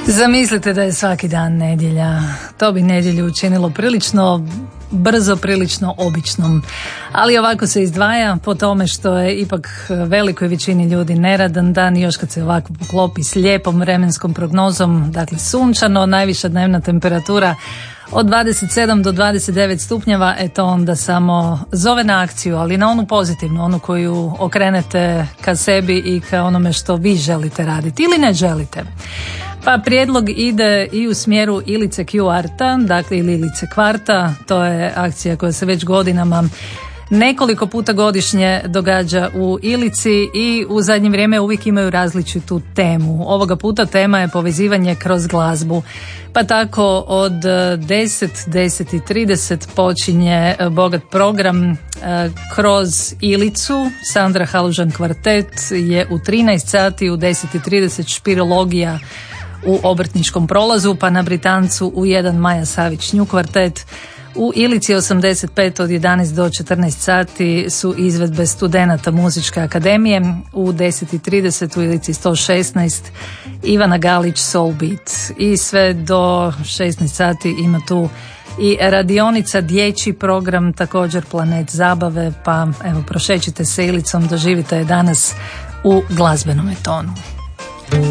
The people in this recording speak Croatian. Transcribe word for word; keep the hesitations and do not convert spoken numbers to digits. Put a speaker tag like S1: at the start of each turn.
S1: Zamislite da je svaki dan nedjelja. To bi nedjelju učinilo prilično brzo, prilično običnom. Ali ovako se izdvaja po tome što je ipak velikoj većini ljudi neradan dan i još kad se ovako poklopi s lijepom vremenskom prognozom, dakle sunčano, najviša dnevna temperatura od dvadeset sedam do dvadeset devet stupnjeva, eto onda samo zove na akciju, ali na onu pozitivnu, onu koju okrenete ka sebi i ka onome što vi želite raditi ili ne želite. Pa prijedlog ide i u smjeru Ilice Q Arta, dakle ili Ilice Kvarta, to je akcija koja se već godinama nekoliko puta godišnje događa u Ilici i u zadnje vrijeme uvijek imaju različitu temu. Ovoga puta tema je povezivanje kroz glazbu. Pa tako od deset, deset i trideset počinje bogat program kroz Ilicu. Sandra Halužan kvartet je u trinaest sati, u deset i trideset špirologija u Obrtničkom prolazu, pa na Britancu u jedan Maja Savić nju kvartet. U Ilici osamdeset pet od jedanaest do četrnaest sati su izvedbe studenata Muzičke akademije. U deset i trideset u Ilici sto šesnaest Ivana Galić Soul Beat. I sve do šesnaest sati ima tu i radionica, dječji program, također Planet zabave, pa evo prošećite se Ilicom, doživite je danas u glazbenom tonu.